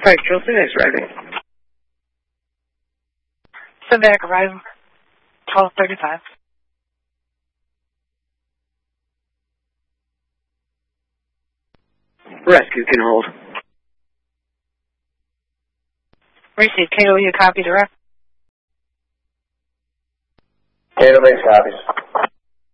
Pike Chilton is arriving. Send back arrival 12:35. Rescue can hold. Receive KOU copy direct. KOU makes copies.